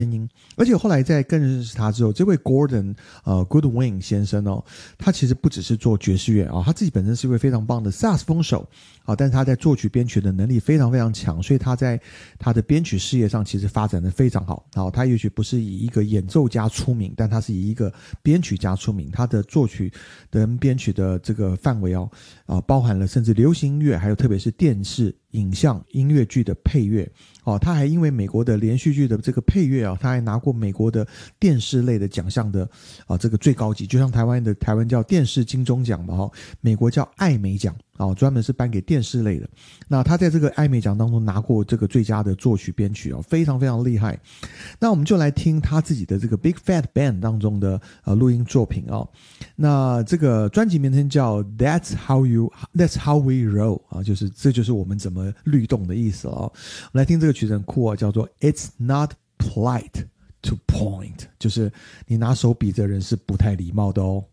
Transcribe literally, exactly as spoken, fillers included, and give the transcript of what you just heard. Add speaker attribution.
Speaker 1: 音，而且后来在更认识他之后，这位 Gordon 呃 Goodwin 先生哦，他其实不只是做爵士乐啊、哦，他自己本身是一位非常棒的萨克斯风手啊、哦，但是他在作曲编曲的能力非常非常强，所以他在他的编曲事业上其实发展的非常好。然后他也许不是以一个演奏家出名，但他是以一个编曲家出名。他的作曲跟编曲的这个范围哦，啊、呃，包含了甚至流行音乐，还有特别是电视、影像、音乐剧的配乐。哦，他还因为美国的连续剧的这个配乐啊，他还拿过美国的电视类的奖项的啊这个最高级，就像台湾的台湾叫电视金钟奖嘛，哈、哦，美国叫艾美奖啊、哦，专门是颁给电视类的。那他在这个艾美奖当中拿过这个最佳的作曲编曲哦，非常非常厉害。那我们就来听他自己的这个 Big Fat Band 当中的呃录音作品哦。那这个专辑名称叫 That's How You That's How We Roll 啊，就是这就是我们怎么律动的意思哦。我们来听这个曲子很酷哦，叫做 It's Not Polite to Point， 就是你拿手比着人是不太礼貌的哦。